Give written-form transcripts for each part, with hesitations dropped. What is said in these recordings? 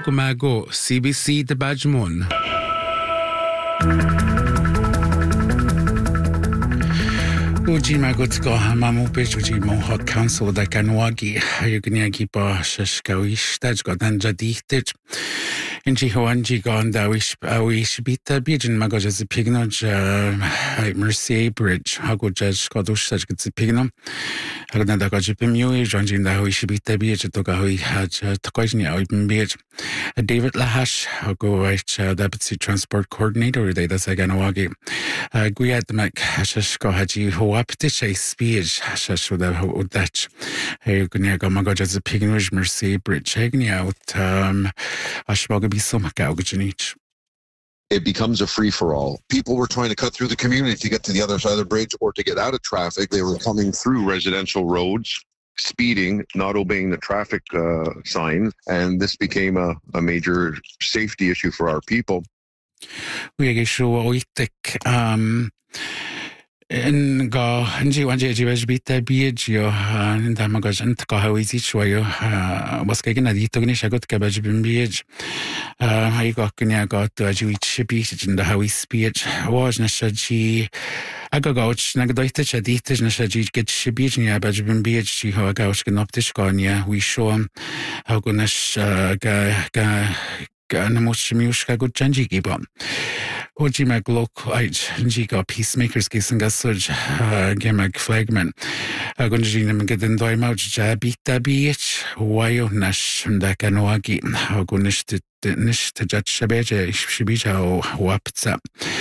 Gumago, CBC de Bajmon. Uji magutko mamu pejuji mohawk council da kanwagi ayugnyagi ba shashkawish tajgo danjaditij. Inji hoanji gonda wish bita bijin magoja zipignoj Mercier Bridge hago judge kodush zipigno. Hagna da gojipimui jonjin da wish bita bij to gahui haj takojni awibim bij. David Lahash hago wait deputy transport coordinator de da saganawagi. Guyad mak shashko haji Waptish speech Shashuda Dutch. Guniago Magoja Pignoj Mercy Bridge Hagni out Ashbogabi Somakauganich. It becomes a free-for-all. People were trying to cut through the community to get to the other side of the bridge or to get out of traffic. They were coming through residential roads, speeding, not obeying the traffic sign, and this became a major safety issue for our people. We in go nji wanje jiwaj bita biegio nda magaj ant ka hawizi chwayo was gegen adi togni shagot kabaj bimbij hay go knya go to aji chibi nda hawi speech was na shaji agagauch na gdoite chadite na shaji get chibi nya baj bimbij chi ho agauch genoptisch ganya we show how gonash ga na moshmiushka go janji giba Oji maglok ait njiga peacemakers gisan gasuj gemag flagman agunjina mgadin doi mauj jabita beach wayo nash ndakanwagi agunish jat shabeja shibija wapza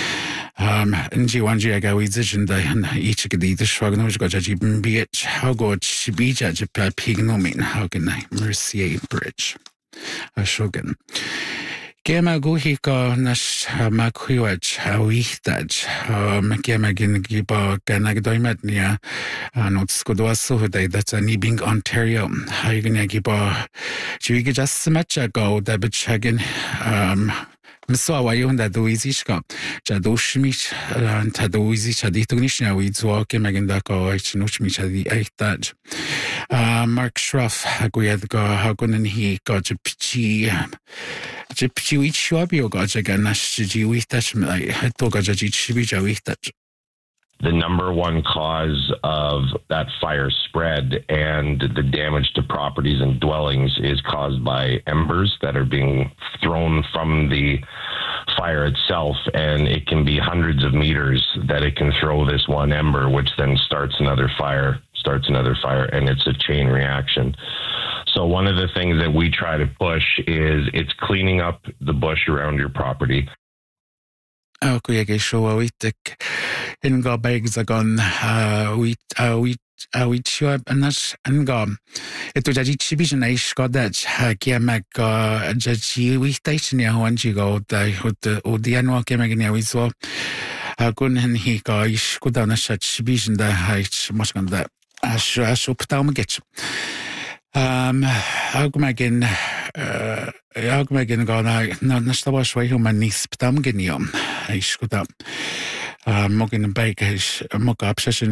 nji wanji agawizij nda each gadi the shwagnoj gojaji beach hago shibija japa pignomin haganai Mercier Bridge ashogan Gema guhiko nash makhuaj hawihtaj Gemagin giba ganagdoimatnia notskodoasu hudai that's an Ebing Ontario Haganya giba Juiga just matcha go dabachagin Mswawayo da doizishka jadoshmich tadoizi chaditugnisha widzwa Gemagin ko chinuchmich adi aitaj Mark Schruff haguyadga hagunen he got a pichi Jipchi Shwabio Gajaga Nashji Wihtach Togaji Shibija Wihtach. The number one cause of that fire spread and the damage to properties and dwellings is caused by embers that are being thrown from the fire itself, and it can be hundreds of meters that it can throw this one ember, which then starts another fire, and it's a chain reaction. So one of the things that we try to push is it's cleaning up the bush around your property. Okay, show witek in go bagzagon we sure anash angam. It was a chibijan ish godach hakiamak jaji witation ya wanjigo the Odiano Kemagania we saw Gun and he go ish go down a shot chibijan the height moskanda ash uptaum Augmagin gona nastawash way human nis ptam genium. I should up Mogin and Bake mock up session